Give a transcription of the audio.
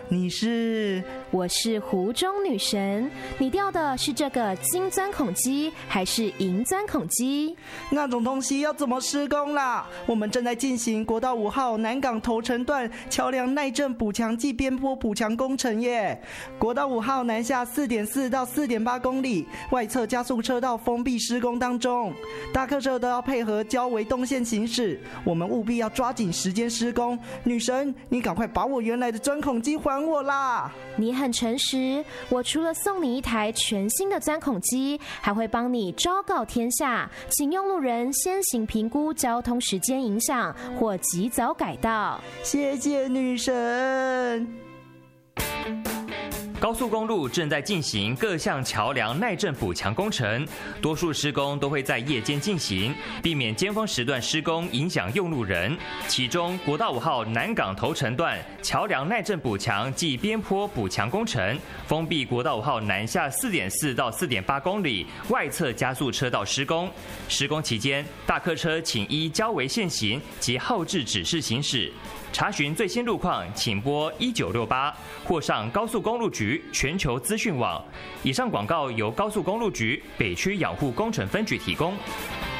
你是？ 我是湖中女神。你钓的是这个金钻孔机还是银钻孔机？ 那种东西要怎么施工啦？我们正在进行国道5号南港头城段桥梁耐震补强暨边坡补强工程耶。国道5号南下4.4到4.8公里，外侧加速车道封闭施工当中，大客车都要配合交维动线行驶，我们务必要抓紧时间施工。女神，你赶快把我原来的钻孔机还我啦！ 你很诚实，我除了送你一台全新的钻孔机，还会帮你昭告天下，请用路人先行评估交通时间影响或及早改道。 谢谢女神。 高速公路正在进行各项桥梁耐震补强工程，多数施工都会在夜间进行，避免尖峰时段施工影响用路人。其中，国道5号南港头城段桥梁耐震补强暨边坡补强工程，封闭国道5号南下4.4到4.8公里外侧加速车道施工。施工期间，大客车请依交维限行及后置指示行驶。查询最新路况，请拨1968或上高速公路局全球资讯网。以上广告由高速公路局北区养护工程分局提供。